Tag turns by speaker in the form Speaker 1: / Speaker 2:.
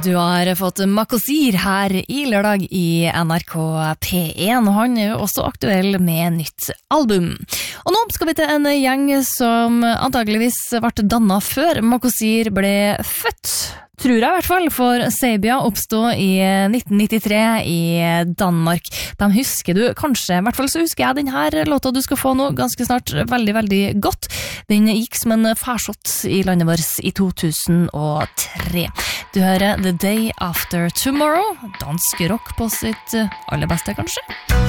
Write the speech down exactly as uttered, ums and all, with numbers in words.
Speaker 1: Du har fått Makosir her i lørdag i N R K P en, og han er jo også aktuell med nytt album. Og nå skal vi til en gjeng som antageligvis ble dannet før Makosir ble født. Tror jeg i hvert fall, for Sabia oppstod i nitten nittitre i Danmark. De husker du kanskje, i hvert fall så husker jeg denne låta du skal få nå ganske snart veldig, veldig godt. Den gikk som en farsott i landet vårt i to tusen og tre. Du hører The Day After Tomorrow, dansk rock på sitt aller beste kanskje.